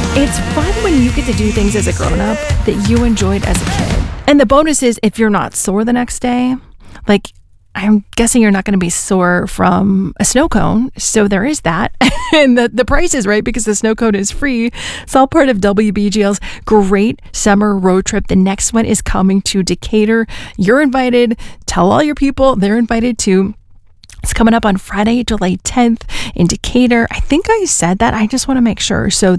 It's fun when you get to do things as a grown-up that you enjoyed as a kid. And the bonus is if you're not sore the next day, like I'm guessing you're not going to be sore from a snow cone. So there is that. And the price is right because the snow cone is free. It's all part of WBGL's great summer road trip. The next one is coming to Decatur. You're invited. Tell all your people they're invited too. It's coming up on Friday, July 10th in Decatur. I think I said that. I just want to make sure. So